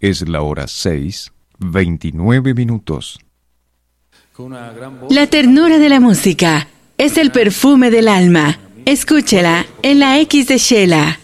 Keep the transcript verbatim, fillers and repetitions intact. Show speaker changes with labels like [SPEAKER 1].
[SPEAKER 1] Es la hora seis, veintinueve minutos.
[SPEAKER 2] La ternura de la música es el perfume del alma. Escúchela en la X de Shela.